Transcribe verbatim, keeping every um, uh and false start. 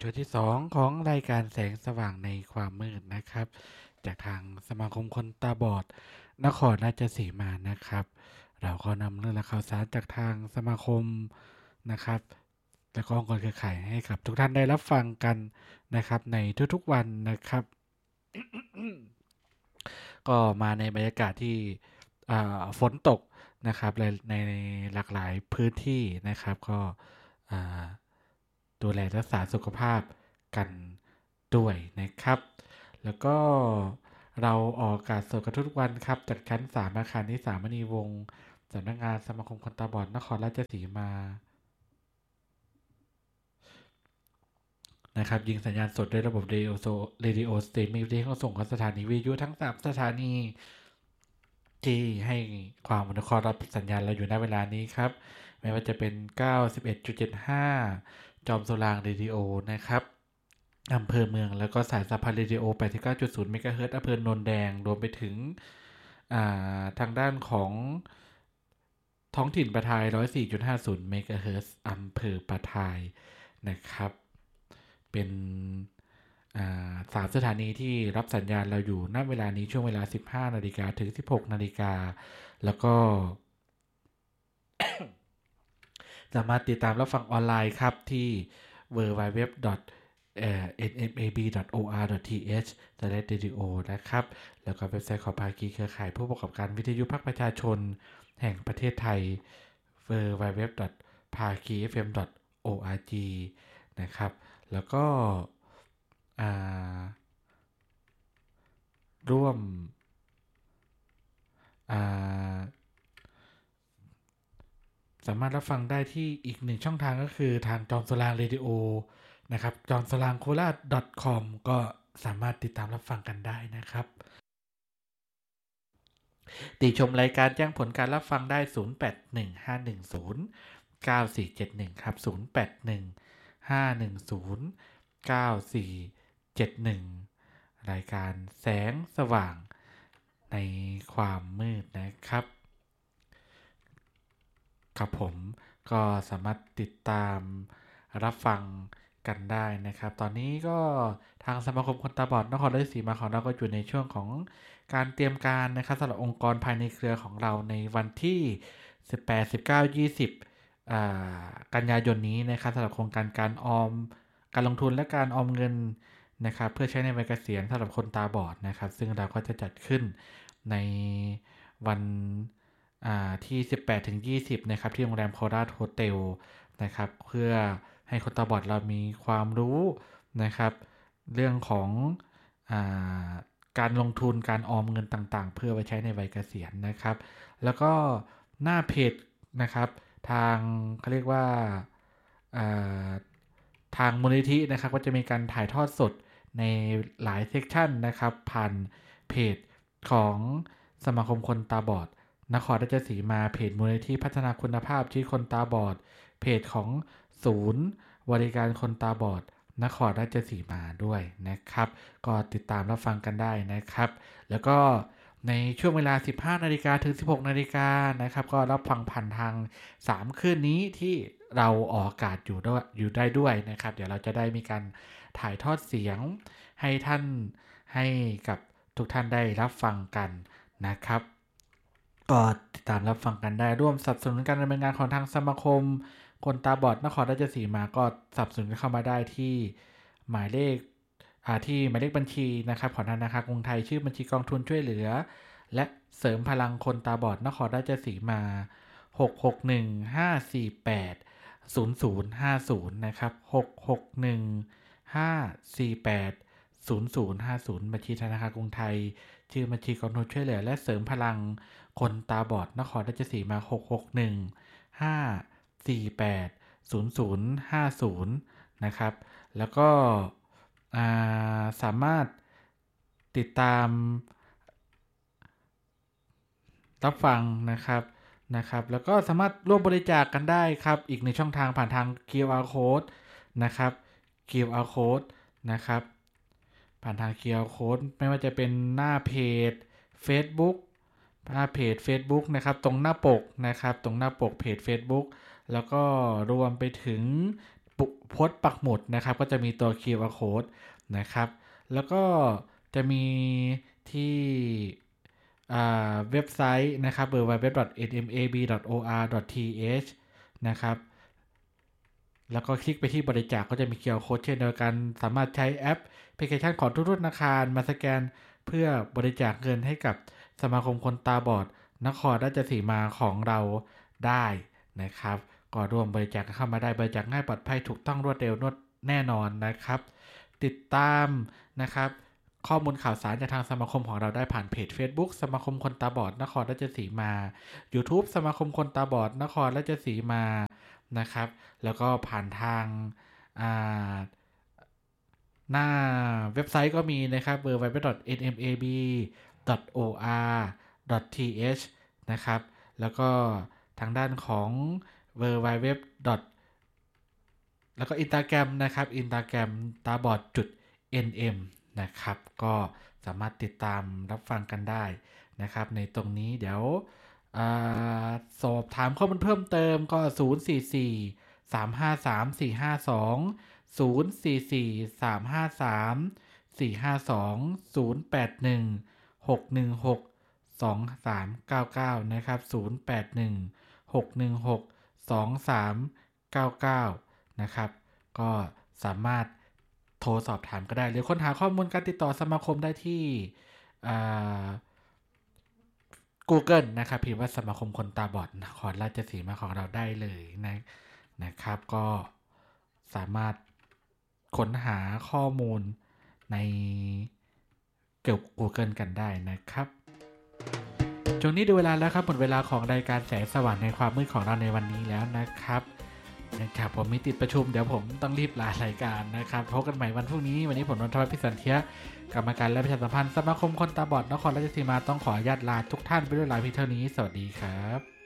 ช่วงที่สองของรายการแสงสว่างในความมืดนะครับจากทางสมาคมคนตาบอดนครราชสีมานะครับเราก็นำเรื่องราวข่าวสารจากทางสมาคมนะครับและก็องค์กรเครือข่ายให้กับทุกท่านได้รับฟังกันนะครับในทุกๆวันนะครับ ก็มาในบรรยากาศที่ฝนตกนะครับในในหลากหลายพื้นที่นะครับก็ดูแลรักษาสุขภาพกันด้วยนะครับแล้วก็เราออกอากาศสดกันทุกวันครับจากชั้นสามอาคารที่สามมณีวงศ์สำนักงานสมาคมคนตาบอดนครราชสีมานะครับยิงสัญญาณสดด้วยระบบเรดิโอเรดิโอสตรีมมิ่งที่เขาส่งกับสถานีวิทยุทั้งสามสถานีที่ให้ความอนุเคราะห์รับสัญญาณเราอยู่ณเวลานี้ครับไม่ว่าจะเป็น เก้าสิบเอ็ดจุดเจ็ดห้า จอมโซลางเรดิโอนะครับอำเภอเมืองแล้วก็สายสัมพันธ์เรดิโอ แปดสิบเก้าจุดศูนย์ เมกะเฮิรตซ์อำเภอโนนแดงรวมไปถึงทางด้านของท้องถิ่นปะทาย หนึ่งร้อยสี่จุดห้าศูนย์ เมกะเฮิรตซ์อำเภอปะทายนะครับเป็นสามสถานีที่รับสัญญาณเราอยู่ณเวลานี้ช่วงเวลา สิบห้านาฬิกา ถึง สิบหกนาฬิกาแล้วก็ สามารถติดตามรับฟังออนไลน์ครับที่ ดับเบิลยู ดับเบิลยู ดับเบิลยู ดอท เอ็น เอ็ม เอ บี ดอท โอ อาร์ ดอท ที เอช สแลช เรดิโอ นะครับแล้วก็เว็บไซต์ของภาคีเครือข่ายผู้ประกอบการวิทยุภาคประชาชนแห่งประเทศไทย ดับเบิลยู ดับเบิลยู ดับเบิลยู ดอท ภาคี เอฟ เอ็ม ดอท โอ อาร์ จี นะครับแล้วก็ร่วมสามารถรับฟังได้ที่อีกหนึ่งช่องทางก็คือทางจอมสลางเรดิโอนะครับจอมสลางโคราช .com ก็สามารถติดตามรับฟังกันได้นะครับติชมรายการแจ้งผลการรับฟังได้ศูนย์ แปด หนึ่ง ห้า หนึ่ง ศูนย์ เก้า สี่ เจ็ด หนึ่งครับศูนย์ แปด หนึ่ง ห้า หนึ่ง ศูนย์ เก้า สี่ เจ็ด หนึ่งรายการแสงสว่างในความมืดนะครับครับผมก็สามารถติดตามรับฟังกันได้นะครับตอนนี้ก็ทางสมาคมคนตาบอดนครราชสีมาของเราก็อยู่ในช่วงของการเตรียมการนะครับสำหรับองค์กรภายในเครือของเราในวันที่สิบแปด สิบเก้า ยี่สิบอ่ากันยายนนี้นะครับสำหรับโครงการการออมการลงทุนและการออมเงินนะครับเพื่อใช้ในวัยเกษียณสำหรับคนตาบอดนะครับซึ่งเราก็จะจัดขึ้นในวันที่ สิบแปดถึงยี่สิบ นะครับที่โรงแรมโคราชโฮเทลนะครับเพื่อให้คนตาบอดเรามีความรู้นะครับเรื่องของอาการลงทุนการออมเงินต่างๆเพื่อไว้ใช้ในวัยเกษียณนะครับแล้วก็หน้าเพจนะครับทางเขาเรียกว่าทางมูลนิธินะครับก็จะมีการถ่ายทอดสดในหลายเซกชันนะครับผ่านเพจของสมาคมคนตาบอดนครราชสีมาเพจมูลนิธิพัฒนาคุณภาพชีวิตคนตาบอดเพจของศูนย์บริการคนตาบอดนครราชสีมาด้วยนะครับก็ติดตามรับฟังกันได้นะครับแล้วก็ในช่วงเวลา สิบห้านาฬิกา ถึง สิบหกนาฬิกานะครับก็รับฟังผ่านทางสามคลื่นนี้ที่เราออกอากาศอยู่ด้วยอยู่ได้ด้วยนะครับเดี๋ยวเราจะได้มีการถ่ายทอดเสียงให้ท่านให้กับทุกท่านได้รับฟังกันนะครับก็ติดตามรับฟังกันได้ร่วมสนับสนุนการดำเนินงานของทางสมาคมคนตาบอดนครราชสีมาก็สนับสนุนเข้ามาได้ที่หมายเลขที่หมายเลขบัญชีนะครับของธนาคารกรุงไทยชื่อบัญชีกองทุนช่วยเหลือและเสริมพลังคนตาบอดนครราชสีมาหก หก หนึ่ง ห้า สี่ แปด ศูนย์ ศูนย์ ห้า ศูนย์นะครับหก หก หนึ่ง ห้า สี่ แปด ศูนย์ ศูนย์ ห้า ศูนย์บัญชีธนาคารกรุงไทยชื่อบัญชีกองทุนช่วยเหลือและเสริมพลังคนตาบอดนครราชสีมาหก หก หนึ่ง ห้า สี่ แปด ศูนย์ ศูนย์ ห้า ศูนย์นะครับแล้วก็สามารถติดตามรับฟังนะครับนะครับแล้วก็สามารถร่วมบริจาค ก, กันได้ครับอีกในช่องทางผ่านทาง คิว อาร์ Code นะครับ คิว อาร์ Code นะครับผ่านทาง คิว อาร์ Code ไม่ว่าจะเป็นหน้าเพจ Facebook หน้าเพจ Facebook นะครับตรงหน้าปกนะครับตรงหน้าปกเพจ Facebook แล้วก็รวมไปถึงโพสต์ปักหมุดนะครับก็จะมีตัว คิว อาร์ Code นะครับแล้วก็จะมีที่เว็บไซต์นะครับ ดับเบิลยู ดับเบิลยู ดับเบิลยู ดอท เอ็น เอ็ม เอ บี ดอท โอ อาร์ ดอท ที เอช นะครับแล้วก็คลิกไปที่บริจาค ก็จะมี คิว อาร์ Code เช่นเดียวกันสามารถใช้แอปพลิเคชันของทุกธนาคารมาสแกนเพื่อบริจาคเงินให้กับสมาคมคนตาบอดนครราชสีมาของเราได้นะครับก็ร่วมบริจาคเข้ามาได้บริจาคง่ายปลอดภัยถูกต้องรวดเร็วแน่นอนนะครับติดตามนะครับข้อมูลข่าวสารจากทางสมาคมของเราได้ผ่านเพจ Facebook สมาคมคนตาบอดนครราชสีมา YouTube สมาคมคนตาบอดนครราชสีมานะครับแล้วก็ผ่านทางหน้าเว็บไซต์ก็มีนะครับ ดับเบิลยู ดับเบิลยู ดับเบิลยู ดอท เอ็น เอ็ม เอ บี ดอท โอ อาร์ ดอท ที เอช นะครับแล้วก็ทางด้านของ ดับเบิลยู ดับเบิลยู ดับเบิลยู ดอท แล้วก็ Instagram นะครับ Instagram ตาบอดจุด เอ็น เอ็ม นะครับก็สามารถติดตามรับฟังกันได้นะครับในตรงนี้เดี๋ยวสอบถามข้อมูลเพิ่มเติมก็ศูนย์ สี่ สี่ สาม ห้า สาม สี่ ห้า สอง ศูนย์ สี่ สี่ สาม ห้า สาม สี่ ห้า สอง ศูนย์ แปด หนึ่ง หก หนึ่ง หก สอง สาม เก้า เก้านะครับศูนย์ แปด หนึ่ง หก หนึ่ง หก สอง สาม เก้า เก้านะครับก็สามารถโทรสอบถามก็ได้หรือค้นหาข้อมูลการติดต่อสมาคมได้ที่Google นะครับพิมพ์ว่าสมาคมคนตาบอดนครราชสีมาของเราได้เลยนะนะครับก็สามารถค้นหาข้อมูลในเกี่ยวกับ Google กันได้นะครับช่วงนี้ดูเวลาแล้วครับหมดเวลาของรายการแสงสว่างในความมืดของเราในวันนี้แล้วนะครับนะครับผมมีติดประชุมเดี๋ยวผมต้องรีบลารายการนะครับพบกันใหม่วันพรุ่งนี้วันนี้ผมนนทวัฒน์พิสันเทียกรรมการและประชาสัมพันธ์สมาคมคนตาบอดนครราชสีมาต้องขออนุญาตลาทุกท่านไปด้วยลาเพียงเท่านี้สวัสดีครับ